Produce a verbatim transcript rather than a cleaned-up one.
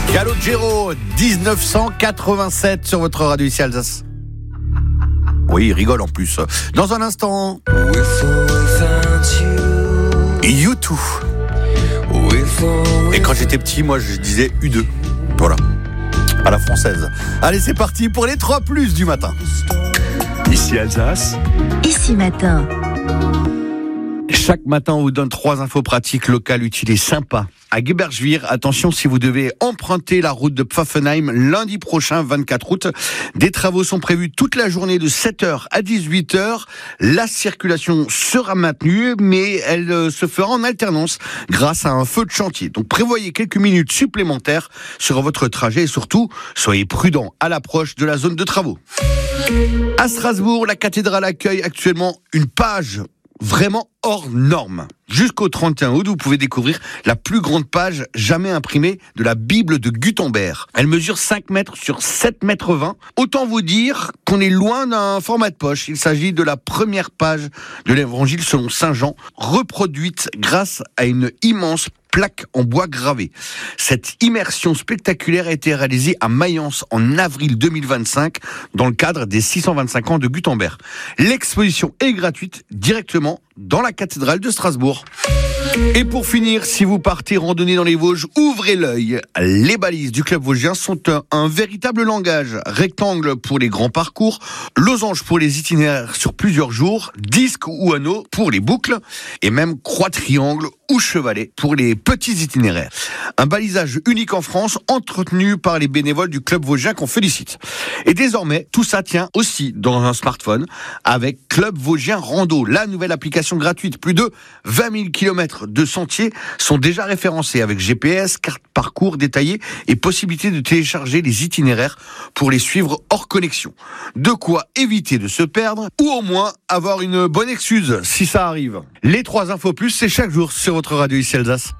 Calogero, dix-neuf cent quatre-vingt-sept sur votre radio ici Alsace. Oui, il rigole en plus. Dans un instant, U deux. Et quand j'étais petit, moi je disais U deux. Voilà, à la française. Allez, c'est parti pour les trois plus du matin. Ici Alsace. Ici matin. Chaque matin, on vous donne trois infos pratiques locales utiles et sympas. À Gebergwir, attention si vous devez emprunter la route de Pfaffenheim lundi prochain, vingt-quatre août. Des travaux sont prévus toute la journée de sept heures à dix-huit heures. La circulation sera maintenue, mais elle se fera en alternance grâce à un feu de chantier. Donc prévoyez quelques minutes supplémentaires sur votre trajet et surtout, soyez prudents à l'approche de la zone de travaux. À Strasbourg, la cathédrale accueille actuellement une page vraiment hors norme. Jusqu'au trente et un août, vous pouvez découvrir la plus grande page jamais imprimée de la Bible de Gutenberg. Elle mesure cinq mètres sur sept mètres vingt. Autant vous dire qu'on est loin d'un format de poche. Il s'agit de la première page de l'Évangile selon Saint Jean, reproduite grâce à une immense plaque en bois gravé. Cette immersion spectaculaire a été réalisée à Mayence en avril deux mille vingt-cinq dans le cadre des six cent vingt-cinq ans de Gutenberg. L'exposition est gratuite directement dans la cathédrale de Strasbourg. Et pour finir, si vous partez randonner dans les Vosges, ouvrez l'œil. Les balises du club vosgien sont un, un véritable langage. Rectangle pour les grands parcours, losange pour les itinéraires sur plusieurs jours, disque ou anneau pour les boucles, et même croix-triangle ou chevalet pour les petits itinéraires. Un balisage unique en France, entretenu par les bénévoles du club vosgien qu'on félicite. Et désormais, tout ça tient aussi dans un smartphone avec Club Vosgien Rando, la nouvelle application gratuite. Plus de vingt mille kilomètres de sentiers sont déjà référencés avec G P S, carte parcours détaillée et possibilité de télécharger les itinéraires pour les suivre hors connexion. De quoi éviter de se perdre ou au moins avoir une bonne excuse si ça arrive. Les trois infos plus, c'est chaque jour sur votre radio ici Alsace.